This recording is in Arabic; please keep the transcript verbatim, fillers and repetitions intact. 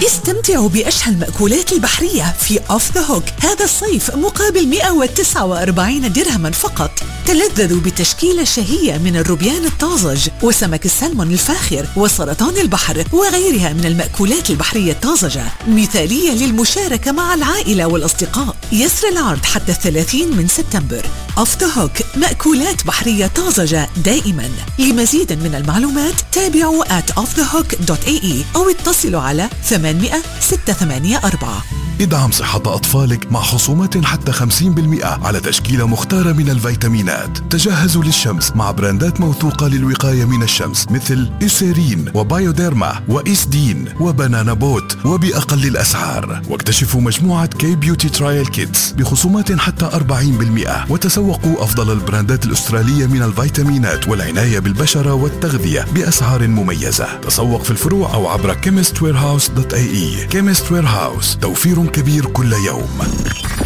استمتعوا بأشهى المأكولات البحرية في أوف ذا هوك هذا الصيف مقابل مئة وتسعة وأربعين درهما فقط. تلذذوا بتشكيلة شهية من الروبيان الطازج وسمك السلمون الفاخر وسرطان البحر وغيرها من المأكولات البحرية الطازجة، مثالية للمشاركة مع العائلة والأصدقاء. يسر العرض حتى الثلاثين من سبتمبر. أوف ذا هوك، مأكولات بحرية طازجة دائما. لمزيد من المعلومات تابعوا at off the hook dot a e أو اتصلوا على ثمانمئة ستة ثمانية أربعة. ادعم صحة أطفالك مع خصومات حتى خمسين بالمئة على تشكيلة مختارة من الفيتامينات. تجهزوا للشمس مع براندات موثوقة للوقاية من الشمس مثل إيسيرين وبايوديرما وإيسدين وبنانا بوت وبأقل الأسعار. واكتشفوا مجموعة كي بيوتي ترايل كيتس بخصومات حتى أربعين بالمئة، وتسوقوا أفضل البراندات الأسترالية من الفيتامينات والعناية بالبشرة والتغذية بأسعار مميزة. تسوق في الفروع أو عبر كيمست ويرهاوس دوت اي اي. كيمست ويرهاوس، توفير كبير كل يوم.